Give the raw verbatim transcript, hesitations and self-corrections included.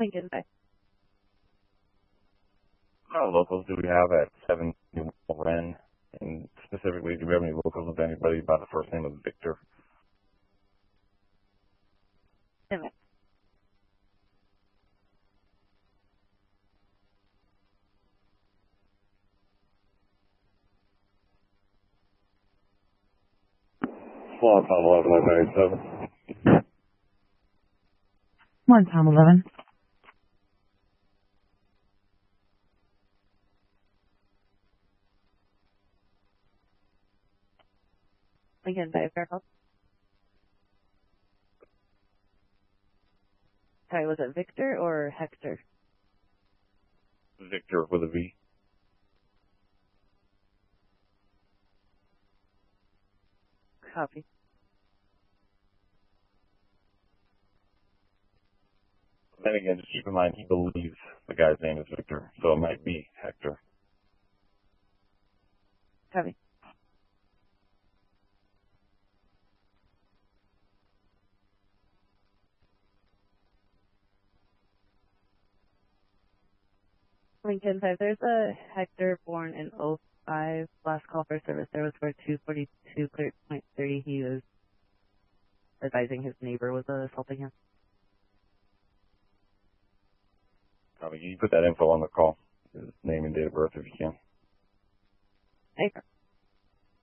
Lincoln Bay. What locals do we have at seven Wren? And specifically, do we have any locals with anybody by the first name of Victor? Emmett. Slot Tom eleven, nine seven. One Tom eleven. Lincoln Bay, Fairfield. Sorry, was it Victor or Hector? Victor with a V. Copy. Then again, just keep in mind, he believes the guy's name is Victor, so it might be Hector. Copy. Lincoln five, there's a Hector born in oh five. Last call for service there was for two forty-two, clear point three. He was advising his neighbor was assaulting him. Probably, you put that info on the call, his name and date of birth if you can. Okay.